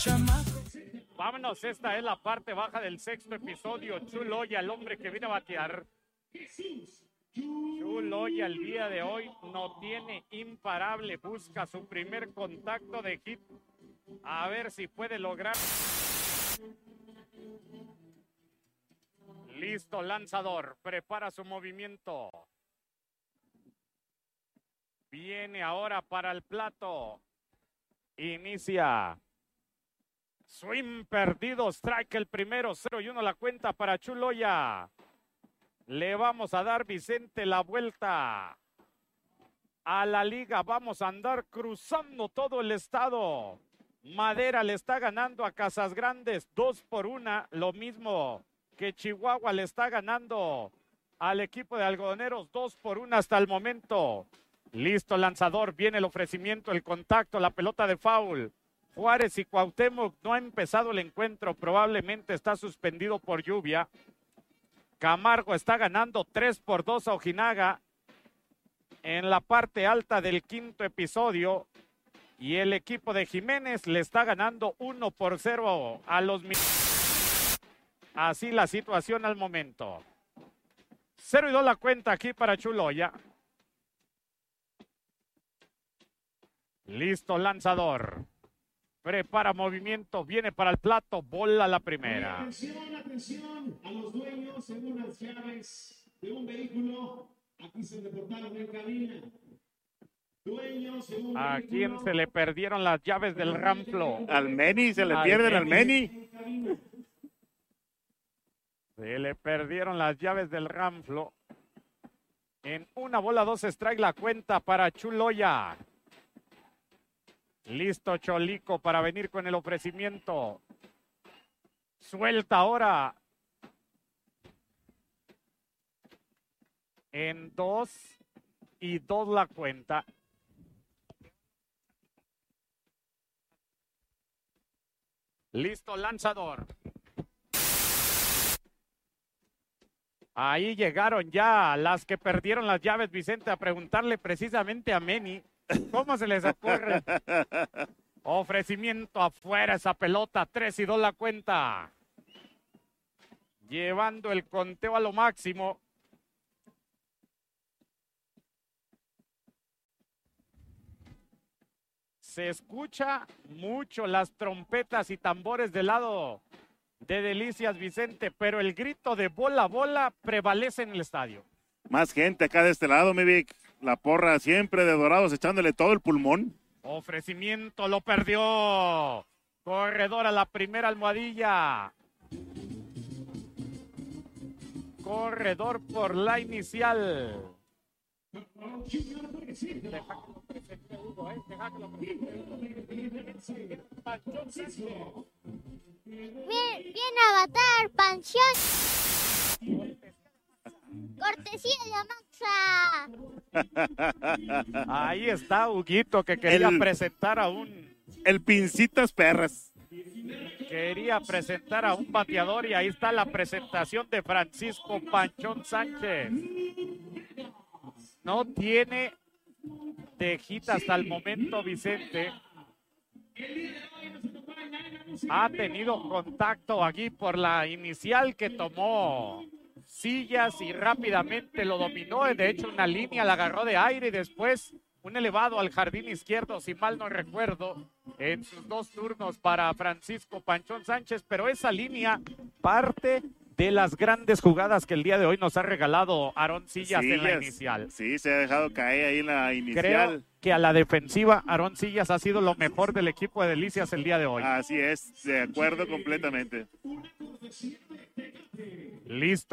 Vámonos, esta es la parte baja del sexto episodio. Chuloya, el hombre que viene a batear. Chuloya el día de hoy no tiene imparable, busca su primer contacto de hit. A ver si puede lograr. Listo, lanzador, prepara su movimiento. Viene ahora para el plato. Inicia. Swing perdido, strike el primero, 0-1 la cuenta para Chuloya. Le vamos a dar, Vicente, la vuelta a la liga. Vamos a andar cruzando todo el estado. Madera le está ganando a Casas Grandes 2-1, lo mismo que Chihuahua le está ganando al equipo de Algodoneros 2-1 hasta el momento. Listo, lanzador, viene el ofrecimiento, el contacto, la pelota de foul. Juárez y Cuauhtémoc no ha empezado el encuentro, probablemente está suspendido por lluvia. Camargo está ganando 3-2 a Ojinaga en la parte alta del quinto episodio. Y el equipo de Jiménez le está ganando 1-0 a los... Así la situación al momento. 0-2 la cuenta aquí para Chuloya. Listo, lanzador. Prepara movimiento, viene para el plato, bola la primera. Atención a los dueños, según las llaves de un vehículo. Aquí se reportaron en cabina. ¿A quién se le perdieron las llaves del Ramflo? Al Meni, se le pierden al Meni. Se le perdieron las llaves del Ramflo. En 1-2 strike la cuenta para Chuloya. Listo Cholico para venir con el ofrecimiento. Suelta ahora. En 2-2 la cuenta. Listo, lanzador. Ahí llegaron ya las que perdieron las llaves, Vicente, a preguntarle precisamente a Meni cómo se les ocurre. Ofrecimiento afuera, esa pelota, 3-2 la cuenta. Llevando el conteo a lo máximo. Se escucha mucho las trompetas y tambores del lado de Delicias, Vicente, pero el grito de bola, bola prevalece en el estadio. Más gente acá de este lado, mi Vic. La porra siempre de Dorados echándole todo el pulmón. Ofrecimiento, lo perdió. Corredor a la primera almohadilla. Corredor por la inicial. Viene a batar Panchón. Cortesía de Amaxa. Ahí está Huguito que quería presentar a un... El Pincitas Perras. Quería presentar a un bateador y ahí está la presentación de Francisco Panchón Sánchez. No tiene de hit hasta el momento, Vicente. Ha tenido contacto aquí por la inicial que tomó Sillas y rápidamente lo dominó. De hecho, una línea la agarró de aire y después un elevado al jardín izquierdo, si mal no recuerdo, en sus dos turnos para Francisco Panchón Sánchez. Pero esa línea parte de las grandes jugadas que el día de hoy nos ha regalado Aarón Sillas en la inicial. Sí, se ha dejado caer ahí en la inicial. Creo que a la defensiva Aarón Sillas ha sido lo mejor del equipo de Delicias el día de hoy. Así es, de acuerdo completamente. Listo.